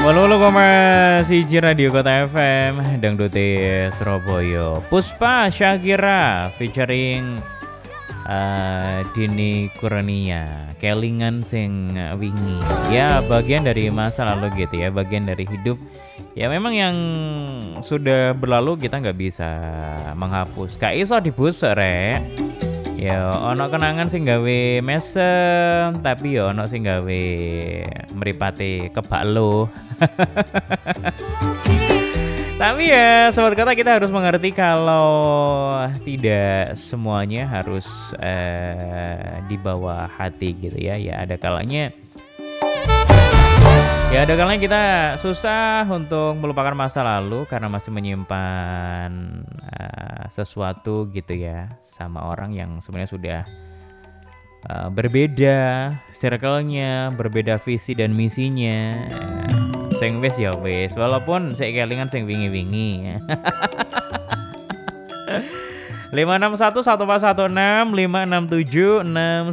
88,1 Radio Kota FM Dangdute Surabaya. Puspa Syakira featuring Dini Kurnia, kelingan sing wingi. Ya bagian dari masa lalu gitu ya, bagian dari hidup. Ya memang yang sudah berlalu kita nggak bisa menghapus. Kak iso dibus rek. Ya ono kenangan sing gawe mesem, tapi ya ono sing gawe mripate kebak lo. Tapi ya sobat kota, kita harus mengerti kalau tidak semuanya harus dibawa hati gitu ya. Ya ada kalanya kita susah untuk melupakan masa lalu karena masih menyimpan sesuatu gitu ya sama orang yang sebenarnya sudah berbeda circle-nya, berbeda visi dan misinya. Sing wis ya wis, walaupun saya kelingan sing wingi-wingi. 561 1416 567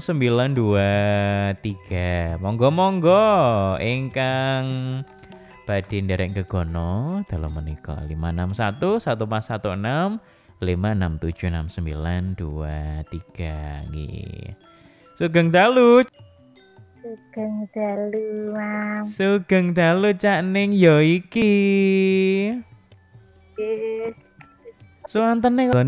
6923. Monggo ingkang badhe nderek gegono dalam menika 561 1416 567 6923 nggih. Sugeng dalu. Sugeng dalu, Mam. Sugeng dalu Cak Ning yo iki. Yes. Suwantene